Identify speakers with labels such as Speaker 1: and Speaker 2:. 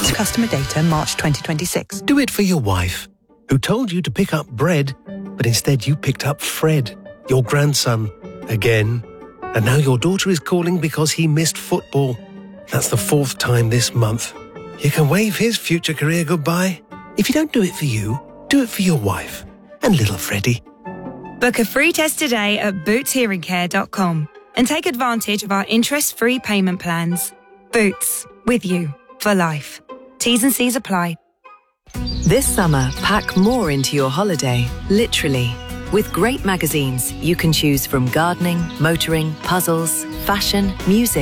Speaker 1: Customer data March 2026.
Speaker 2: Do it for your wife, who told you to pick up bread, but instead you picked up Fred, your grandson, again. And now your daughter is calling because he missed football. That's the 4th time this month. You can wave his future career goodbye. If you don't do it for you, do it for your wife and little Freddie.
Speaker 3: Book a free test today at bootshearingcare.com and take advantage of our interest-free payment plans. Boots, with you for life. T's and C's apply.
Speaker 4: This summer, pack more into your holiday, literally. With great magazines, you can choose from gardening, motoring, puzzles, fashion, music,